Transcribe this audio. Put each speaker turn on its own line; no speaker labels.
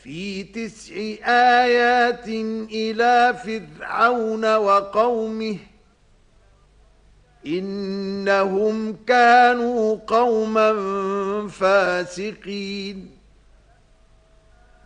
في 9 آيات إلى فرعون وقومه إنهم كانوا قوما فاسقين